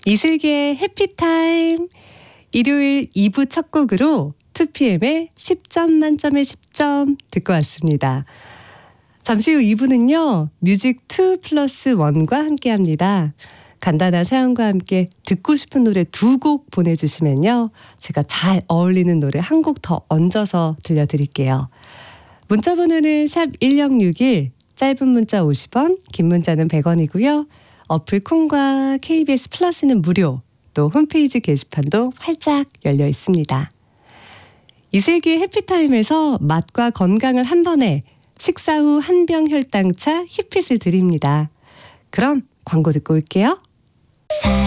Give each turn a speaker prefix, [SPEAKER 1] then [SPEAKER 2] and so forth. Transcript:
[SPEAKER 1] 이슬기의 해피타임. 일요일 2부 첫 곡으로 2PM의 10점 만점에 10점 듣고 왔습니다. 잠시 후 2부는요. 뮤직 2 플러스 1과 함께합니다. 간단한 사연과 함께 듣고 싶은 노래 2곡 보내주시면요. 제가 잘 어울리는 노래 한 곡 더 얹어서 들려드릴게요. 문자 번호는 샵 1061, 짧은 문자 50원, 긴 문자는 100원이고요. 어플 콩과 KBS 플러스는 무료, 또 홈페이지 게시판도 활짝 열려 있습니다. 이슬기의 해피타임에서 맛과 건강을 한 번에 식사 후 한병 혈당차 히핏을 드립니다. 그럼 광고 듣고 올게요.